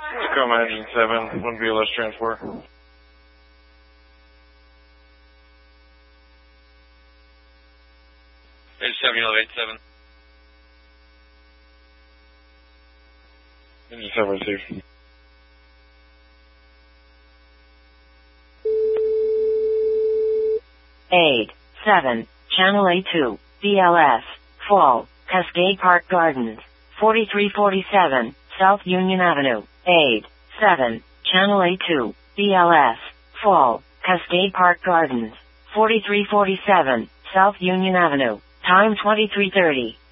Tacoma Engine 7, 1 BLS transport. Engine 7, Yellow 87. Engine 7 received. Aid 7, Channel A2, BLS, Fall, Cascade Park Gardens, 4347, South Union Avenue. Aid 7, Channel A2, BLS, Fall, Cascade Park Gardens, 4347, South Union Avenue. Time 23:30.